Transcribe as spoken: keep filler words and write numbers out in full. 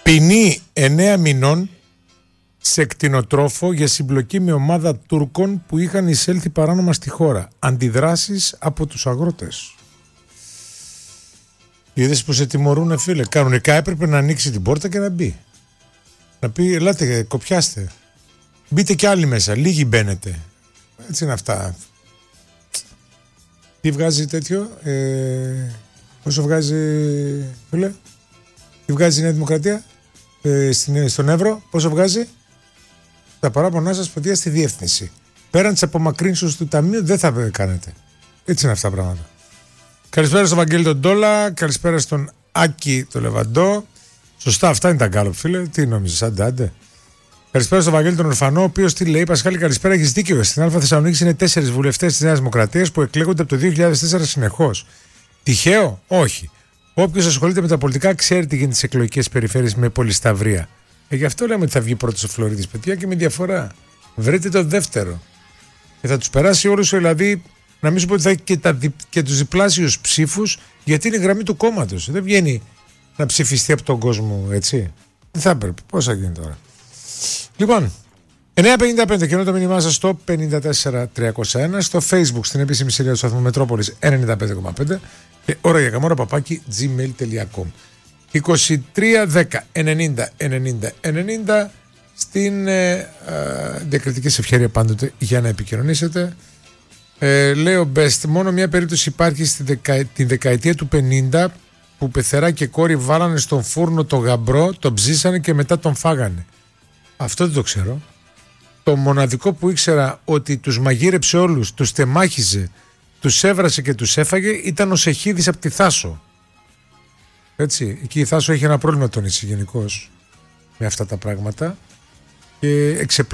Ποινή εννέα μηνών σε κτηνοτρόφο για συμπλοκή με ομάδα Τούρκων που είχαν εισέλθει παράνομα στη χώρα. Αντιδράσεις από τους αγρότες. Είδες που σε τιμωρούνε, φίλε. Κανονικά έπρεπε να ανοίξει την πόρτα και να μπει. Να πει, ελάτε, κοπιάστε. Μπείτε κι άλλοι μέσα, λίγοι μπαίνετε. Έτσι είναι αυτά. Τι βγάζει τέτοιο, ε, πόσο βγάζει, φίλε, τι βγάζει η Νέα Δημοκρατία, ε, στην, στον Εύρο, πόσο βγάζει, τα παράπονά σας, παιδιά, στη διεύθυνση. Πέραν της απομακρύνσεως του ταμείου δεν θα κάνετε. Έτσι είναι αυτά τα πράγματα. Καλησπέρα στον Βαγγέλη τον Ντόλα, καλησπέρα στον Άκη τον Λεβαντό. Σωστά, αυτά είναι τα γκάλωπ, φίλε. Τι νόμιζες, άντε, άντε. Καλησπέρα στον Βαγγέλη τον Ορφανό, ο οποίος τι λέει, Πασχάλη, καλησπέρα, έχεις δίκιο. Στην Α Θεσσαλονίκη είναι τέσσερις βουλευτές της Νέας Δημοκρατίας που εκλέγονται από το δύο χιλιάδες τέσσερα συνεχώς. Τυχαίο, όχι. Όποιος ασχολείται με τα πολιτικά ξέρει τι γίνεται στις εκλογικές περιφέρειες με πολυσταυρία. Ε, γι' αυτό λέμε ότι θα βγει πρώτος ο Φλωρίδης, παιδιά, και με διαφορά. Βρείτε το δεύτερο. Και θα τους περάσει όλους, δηλαδή, να μην σου πω ότι θα έχει και, τα, και τους διπλάσιους ψήφους, γιατί είναι η γραμμή του κόμματος. Δεν βγαίνει να ψηφιστεί από τον κόσμο, έτσι. Δεν θα έπρεπε. Πώς θα γίνει τώρα. Λοιπόν, εννιά πενήντα πέντε και ενώ το μήνυμά σας στο πέντε τέσσερα τριακόσια ένα, στο Facebook, στην επίσημη σελίδα του σταθμού Μετρόπολης ενενήντα πέντε κόμμα πέντε και ώρα για καμόρα παπάκι gmail τελεία com. είκοσι τρία δέκα ενενήντα ενενήντα ενενήντα στην ε, ε, διακριτική σε ευχέρεια πάντοτε για να επικοινωνήσετε. Ε, λέω best, μόνο μια περίπτωση υπάρχει στη δεκα, την δεκαετία του πενήντα που πεθερά και κόρη βάλανε στον φούρνο το γαμπρό, τον ψήσανε και μετά τον φάγανε. Αυτό δεν το ξέρω. Το μοναδικό που ήξερα ότι τους μαγείρεψε όλους, τους τεμάχιζε, τους έβρασε και τους έφαγε ήταν ο Σεχίδης από τη Θάσο. Έτσι, εκεί η Θάσο έχει ένα πρόβλημα τον νησί γενικώς με αυτά τα πράγματα και εξεπλάγει.